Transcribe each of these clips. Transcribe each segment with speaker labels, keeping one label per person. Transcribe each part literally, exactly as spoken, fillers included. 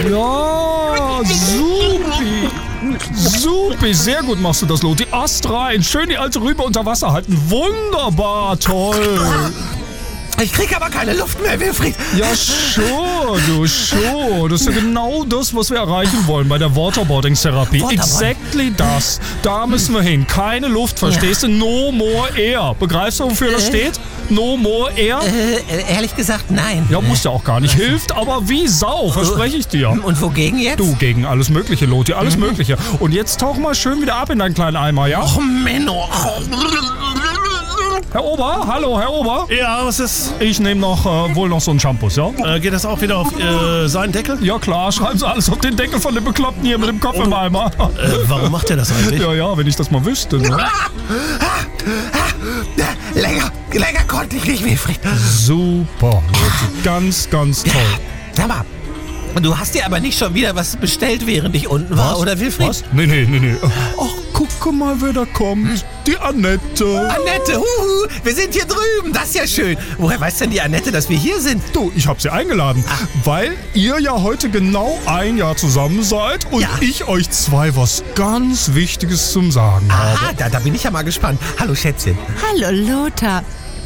Speaker 1: Ja, supi. Supi, sehr gut machst du das, Lotti. Ast rein, schön die alte Rübe unter Wasser halten. Wunderbar, toll.
Speaker 2: Ich krieg aber keine Luft mehr, Wilfried.
Speaker 1: Ja, schon, du, schon. Das ist ja genau das, was wir erreichen wollen bei der Waterboarding-Therapie.
Speaker 2: Waterboarding.
Speaker 1: Exactly das. Da müssen wir hin. Keine Luft, verstehst du? No more air. Begreifst du, wofür das steht? No more air?
Speaker 2: Äh, ehrlich gesagt, nein.
Speaker 1: Ja, muss ja auch gar nicht. Hilft aber wie Sau, verspreche ich dir.
Speaker 2: Und wogegen jetzt?
Speaker 1: Du, gegen alles Mögliche, Lotti, alles Mögliche. Und jetzt tauch mal schön wieder ab in deinen kleinen Eimer, ja?
Speaker 2: Och, Menno.
Speaker 1: Herr Ober, hallo, Herr Ober.
Speaker 3: Ja, was ist?
Speaker 1: Ich nehme noch, äh, wohl noch so einen Shampoo, ja?
Speaker 3: Äh, geht das auch wieder auf äh, seinen Deckel?
Speaker 1: Ja klar, schreiben Sie alles auf den Deckel von dem Bekloppten hier mit dem Kopf im Eimer.
Speaker 3: Äh, warum macht er das eigentlich?
Speaker 1: Ja, ja, wenn ich das mal wüsste. Ne?
Speaker 2: Länger, länger konnte ich nicht, Wilfried.
Speaker 1: Super, Lotti, ganz, ganz toll.
Speaker 2: Sag mal, du hast dir aber nicht schon wieder was bestellt, während ich unten war, oder Wilfried?
Speaker 1: Was? Nee, nee, nee, nee. Ach, gucke mal, wer da kommt. Die Annette.
Speaker 2: Annette, huhu, wir sind hier drüben, das ist ja schön. Woher weiß denn die Annette, dass wir hier sind?
Speaker 1: Du, ich hab sie eingeladen, weil ihr ja heute genau ein Jahr zusammen seid und
Speaker 2: Ja.
Speaker 1: ich euch zwei was ganz Wichtiges zum Sagen habe.
Speaker 2: Aha, da, da bin ich ja mal gespannt. Hallo, Schätzchen.
Speaker 4: Hallo Lothar.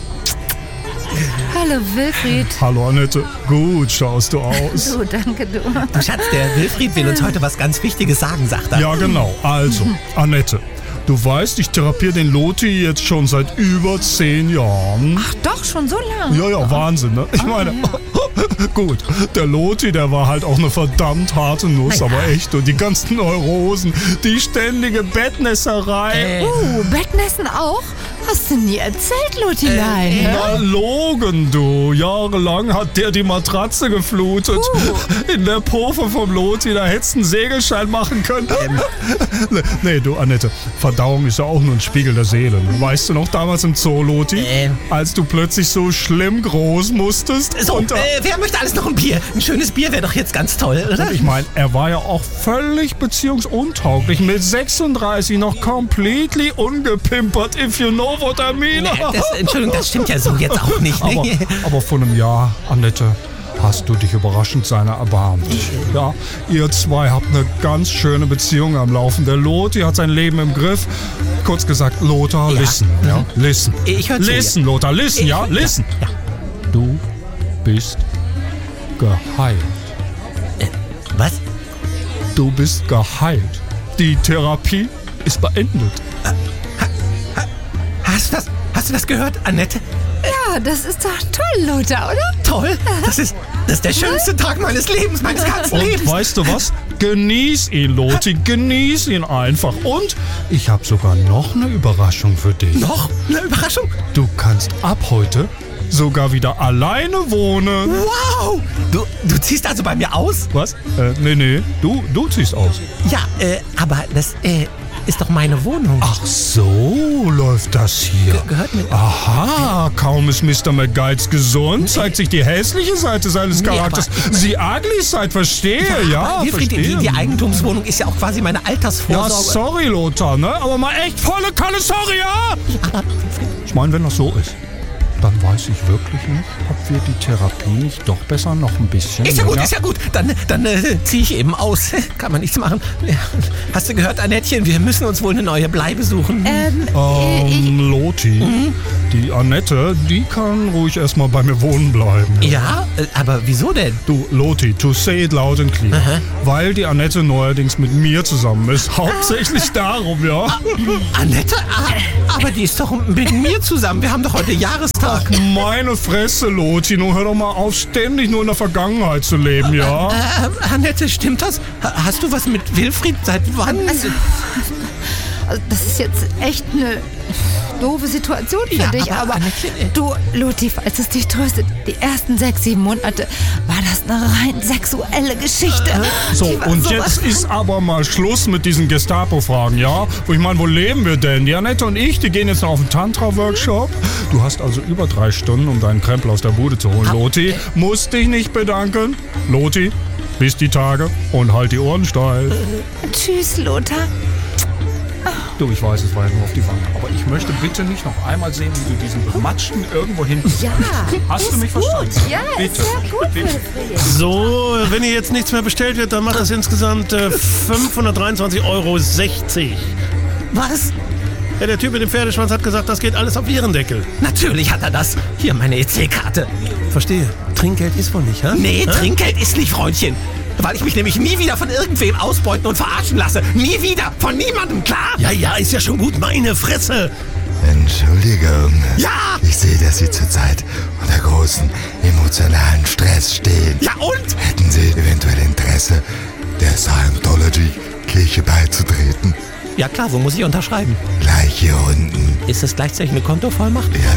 Speaker 4: Hallo Wilfried.
Speaker 1: Hallo Annette, gut schaust du aus.
Speaker 4: So, danke du.
Speaker 2: Du Schatz, der Wilfried will uns heute was ganz Wichtiges sagen, sagt er.
Speaker 1: Ja, genau. Also, Annette, du weißt, ich therapiere den Lotti jetzt schon seit über zehn Jahren.
Speaker 4: Ach doch, schon so lange?
Speaker 1: Ja, ja, Wahnsinn, ne? Ich meine, gut, der Lotti, der war halt auch eine verdammt harte Nuss, aber echt. Und die ganzen Neurosen, die ständige Bettnässerei.
Speaker 2: Äh,
Speaker 4: Uh, Bettnässen auch? Hast du nie erzählt, Lottilein?
Speaker 2: Äh,
Speaker 4: ne?
Speaker 1: Na, logen, du. Jahrelang hat der die Matratze geflutet. In der Pofe vom Lotti, da hättest du einen Segelschein machen können. Nee, nee, du, Annette, Verdauung ist ja auch nur ein Spiegel der Seele. Ne? Weißt du noch, damals im Zoo, Lotti,
Speaker 2: Ähm.
Speaker 1: als du plötzlich so schlimm groß musstest?
Speaker 2: So,
Speaker 1: und,
Speaker 2: äh, wer möchte alles noch ein Bier? Ein schönes Bier wäre doch jetzt ganz toll, oder?
Speaker 1: ich meine, er war ja auch völlig beziehungsuntauglich. Mit sechsunddreißig noch completely ungepimpert, if you know what I mean.
Speaker 2: Nee, das, Entschuldigung, das stimmt ja so jetzt auch nicht.
Speaker 1: Aber,
Speaker 2: Ne?
Speaker 1: aber vor einem Jahr, Annette, hast du dich überraschend seiner erbarmt. Ja, ihr zwei habt eine ganz schöne Beziehung am Laufen. Der Lothar hat sein Leben im Griff. Kurz gesagt, Lothar,
Speaker 2: Ja.
Speaker 1: listen. Ja, listen.
Speaker 2: Ich hör zu,
Speaker 1: Listen, Lothar, listen,
Speaker 2: Ich-
Speaker 1: ja, listen.
Speaker 2: Ja.
Speaker 1: Du bist geheilt.
Speaker 2: Was?
Speaker 1: Du bist geheilt. Die Therapie ist beendet.
Speaker 2: Hast du das, hast du das gehört, Annette?
Speaker 4: Ja, das ist doch toll, Lothar, oder?
Speaker 2: Toll. Das ist, das ist der schönste Tag meines Lebens, meines ganzen
Speaker 1: Und
Speaker 2: Lebens.
Speaker 1: weißt du was? Genieß ihn, Lotti, genieß ihn einfach. Und ich habe sogar noch eine Überraschung für dich.
Speaker 2: Noch eine Überraschung?
Speaker 1: Du kannst ab heute sogar wieder alleine wohnen.
Speaker 2: Wow. Du, du ziehst also bei mir aus?
Speaker 1: Was? Äh, nee, nee, du, du ziehst aus.
Speaker 2: Ja, äh, aber das, äh, ist doch meine Wohnung.
Speaker 1: Ach so, läuft das hier.
Speaker 2: Ge- gehört mir-
Speaker 1: Aha, kaum ist Mister McGuides gesund, zeigt sich die hässliche Seite seines
Speaker 2: Nee,
Speaker 1: Charakters.
Speaker 2: aber-
Speaker 1: Sie ugly Side, verstehe, ja,
Speaker 2: aber Wilfried,
Speaker 1: verstehe.
Speaker 2: die, die Eigentumswohnung ist ja auch quasi meine
Speaker 1: Ja,
Speaker 2: Altersvorsorge.
Speaker 1: sorry, Lothar, ne? Aber mal echt volle Kalle, sorry, ja?
Speaker 2: aber
Speaker 1: Ich meine, wenn das so ist, dann weiß ich wirklich nicht, ob wir die Therapie nicht doch besser noch ein bisschen...
Speaker 2: ist ja gut,
Speaker 1: länger-
Speaker 2: ist ja gut. Dann, dann äh, ziehe ich eben aus. Kann man nichts machen. Ja. Hast du gehört, Annettchen? Wir müssen uns wohl eine neue Bleibe suchen.
Speaker 4: Ähm, äh, ich,
Speaker 1: Ähm, Lotti, die Annette, die kann ruhig erstmal bei mir wohnen bleiben.
Speaker 2: Ja, äh, aber wieso denn?
Speaker 1: Du, Lotti, to say it loud and clear. Weil die Annette neuerdings mit mir zusammen ist. Hauptsächlich darum, ja.
Speaker 2: Annette? Ah, aber die ist doch mit mir zusammen. Wir haben doch heute Jahrestag.
Speaker 1: Meine Fresse, Lotti, nun hör doch mal auf, ständig nur in der Vergangenheit zu leben, ja?
Speaker 2: Äh, Annette, stimmt das? Ha- Hast du was mit Wilfried? Seit wann?
Speaker 4: also, also, das ist jetzt echt eine doofe Situation für
Speaker 2: Ja,
Speaker 4: dich,
Speaker 2: aber
Speaker 4: aber,
Speaker 2: Annettchen, äh,
Speaker 4: du, Lotti, falls es dich tröstet, die ersten sechs, sieben Monate war das eine rein sexuelle Geschichte.
Speaker 1: So,
Speaker 4: Die war
Speaker 1: und
Speaker 4: sowas
Speaker 1: jetzt ist aber mal Schluss mit diesen Gestapo-Fragen, ja? Wo ich meine, wo leben wir denn? Die Annette und ich, die gehen jetzt noch auf einen Tantra-Workshop. Du hast also über drei Stunden, um deinen Krempel aus der Bude zu holen, Lotti. Musst dich nicht bedanken. Lotti, bis die Tage und halt die Ohren steif.
Speaker 4: Tschüss, Lothar.
Speaker 1: Du, ich weiß, es war ja nur auf die Wange. Aber ich möchte bitte nicht noch einmal sehen, wie du diesen bematschten irgendwo hinten
Speaker 4: Ja,
Speaker 1: Hast du mich
Speaker 4: gut.
Speaker 1: verstanden?
Speaker 4: Ja,
Speaker 1: Bitte.
Speaker 4: ist sehr gut,
Speaker 1: Bitte.
Speaker 4: Wilfried.
Speaker 3: So, wenn hier jetzt nichts mehr bestellt wird, dann macht das insgesamt äh, fünfhundertdreiundzwanzig Euro sechzig.
Speaker 2: Was?
Speaker 3: Ja, der Typ mit dem Pferdeschwanz hat gesagt, das geht alles auf Ihren Deckel.
Speaker 2: Natürlich hat er das. Hier meine E C-Karte.
Speaker 3: Verstehe. Trinkgeld ist wohl nicht, hä?
Speaker 2: Nee,
Speaker 3: Hä?
Speaker 2: Trinkgeld ist nicht, Freundchen. Weil ich mich nämlich nie wieder von irgendwem ausbeuten und verarschen lasse. Nie wieder. Von niemandem, klar?
Speaker 3: Ja, ja, ist ja schon gut. Meine Fresse.
Speaker 5: Entschuldigung.
Speaker 2: Ja!
Speaker 5: Ich sehe, dass Sie zurzeit unter großen emotionalen Stress stehen.
Speaker 2: Ja und?
Speaker 5: Hätten Sie eventuell Interesse, der Scientology-Kirche beizutreten?
Speaker 2: Ja klar, wo muss ich unterschreiben?
Speaker 5: Gleich hier unten.
Speaker 2: Ist das gleichzeitig eine Kontovollmacht?
Speaker 5: Ja,